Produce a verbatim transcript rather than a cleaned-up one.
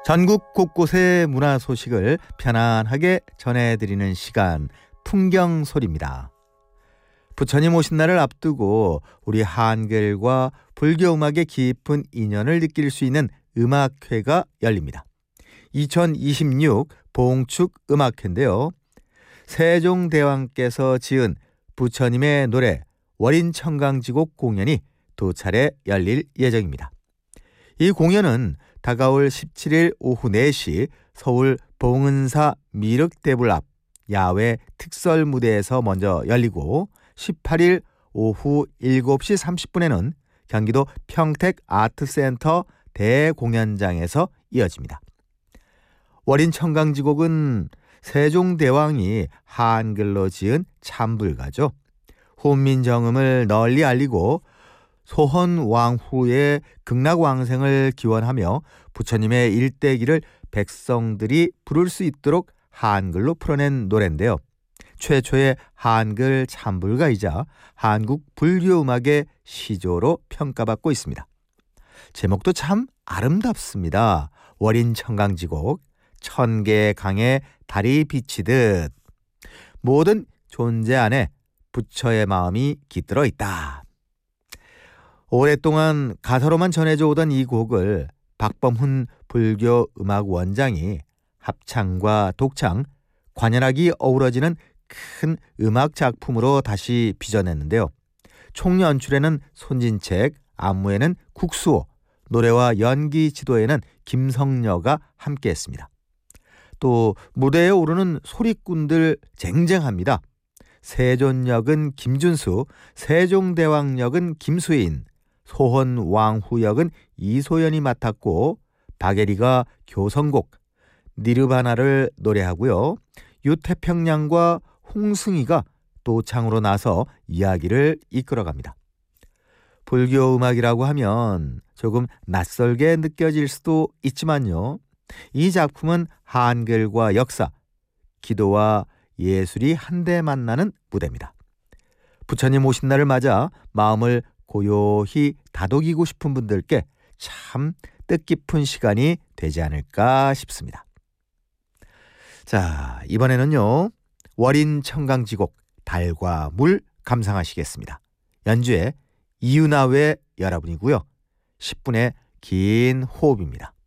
전국 곳곳의 문화 소식을 편안하게 전해드리는 시간, 풍경소리입니다. 부처님 오신 날을 앞두고 우리 한글과 불교 음악의 깊은 인연을 느낄 수 있는 음악회가 열립니다. 이천이십육 봉축 음악회인데요. 세종대왕께서 지은 부처님의 노래 월인청강지곡 공연이 두 차례 열릴 예정입니다. 이 공연은 다가올 십칠 일 오후 네 시 서울 봉은사 미륵대불 앞 야외 특설 무대에서 먼저 열리고 십팔 일 오후 일곱 시 삼십 분에는 경기도 평택 아트센터 대공연장에서 이어집니다. 월인청강지곡은 세종대왕이 한글로 지은 참불가죠. 훈민정음을 널리 알리고 소헌왕후의 극락왕생을 기원하며 부처님의 일대기를 백성들이 부를 수 있도록 한글로 풀어낸 노래인데요. 최초의 한글 참불가이자 한국 불교음악의 시조로 평가받고 있습니다. 제목도 참 아름답습니다. 월인청강지곡, 천 개의 강에 달이 비치듯 모든 존재 안에 부처의 마음이 깃들어 있다. 오랫동안 가사로만 전해져 오던 이 곡을 박범훈 불교 음악 원장이 합창과 독창, 관현악이 어우러지는 큰 음악 작품으로 다시 빚어냈는데요. 총연출에는 손진책, 안무에는 국수호, 노래와 연기 지도에는 김성녀가 함께했습니다. 또 무대에 오르는 소리꾼들 쟁쟁합니다. 세존역은 김준수, 세종대왕역은 김수인, 소헌왕후 역은 이소연이 맡았고 박예리가 교성곡 니르바나를 노래하고요. 유태평양과 홍승희가 도창으로 나서 이야기를 이끌어갑니다. 불교 음악이라고 하면 조금 낯설게 느껴질 수도 있지만요. 이 작품은 한글과 역사, 기도와 예술이 한데 만나는 무대입니다. 부처님 오신 날을 맞아 마음을 고요히 다독이고 싶은 분들께 참 뜻깊은 시간이 되지 않을까 싶습니다. 자, 이번에는요. 월인청강지곡 달과 물 감상하시겠습니다. 연주에 이윤아의 여러분이고요. 십 분의 긴 호흡입니다.